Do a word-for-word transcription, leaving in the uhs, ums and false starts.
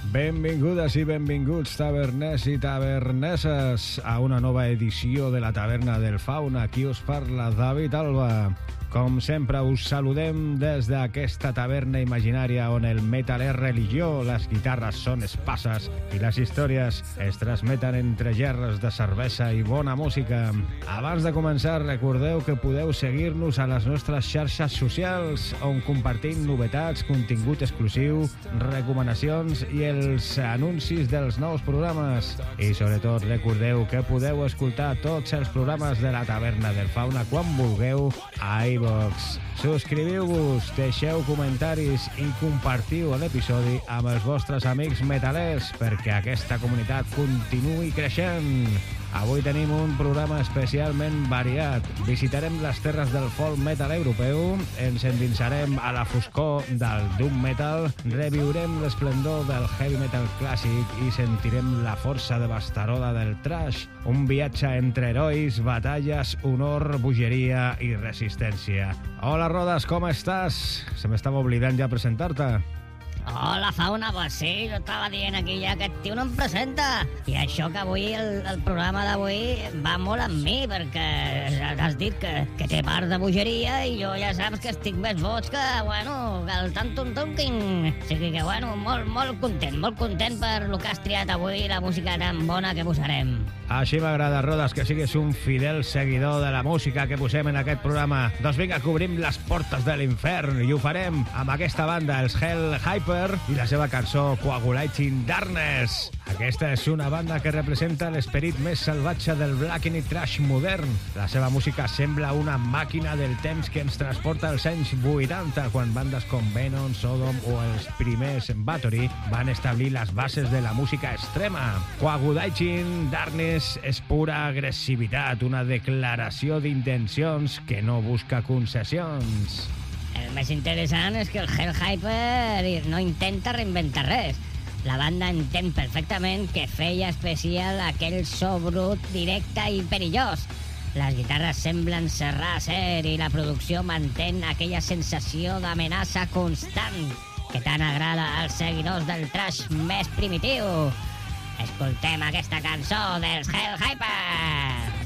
Benvingudes i benvinguts, taverners i taverneses, a una nova edició de la Taverna del Fauna. Aquí us parla David Alba. Com sempre, us saludem des d'aquesta taverna imaginària on el metal és religió, les guitarres són espasses i les històries es transmeten entre gerres de cervesa i bona música. Abans de començar, recordeu que podeu seguir-nos a les nostres xarxes socials, on compartim novetats, contingut exclusiu, recomanacions i els anuncis dels nous programes. I sobretot recordeu que podeu escoltar tots els programes de la Taverna del Fauna quan vulgueu a iVoox. Subscriviu-vos, deixeu comentaris i compartiu l'episodi amb els vostres amics metalers perquè aquesta comunitat continuï creixent. Avui tenim un programa especialment variat. Visitarem les terres del folk metal europeu, ens endinsarem a la foscor del doom metal, reviurem l'esplendor del heavy metal clàssic i sentirem la força devastadora del thrash. Un viatge entre herois, batalles, honor, bogeria i resistència. Hola, Rodas, com estàs? Se m'estava oblidant ja presentar-te. Hola, Fauna, pues sí, jo estava dient aquí ja que aquest tio no em presenta. I això que avui, el, el programa d'avui va molt amb mi, perquè has dit que, que té part de bogeria i jo ja saps que estic més boig que, bueno, que el Tantum Tonkin. O sigui que, bueno, molt, molt content, molt content per lo que has triat avui i la música tan bona que posarem. Així m'agrada, Rodas, que siguis un fidel seguidor de la música que posem en aquest programa. Doncs vinga, cobrim les portes de l'infern i ho farem amb aquesta banda, els Hell Hyper, i la seva cançó Coagulating Darkness. Aquesta és una banda que representa l'esperit més salvatge del black and trash modern. La seva música sembla una màquina del temps que ens transporta als anys vuitanta, quan bandes com Venom, Sodom o els primers Bathory van establir les bases de la música extrema. Coagulating Darkness és pura agressivitat, una declaració d'intencions que no busca concessions. El més interessant és que el Hell Hyper no intenta reinventar res. La banda entén perfectament que feia especial aquell so brut, directe i perillós. Les guitarres semblen serrar acer i la producció mantén aquella sensació d'amenaça constant que tant agrada als seguidors del trash més primitiu. Escoltem aquesta cançó dels Hell Hyper!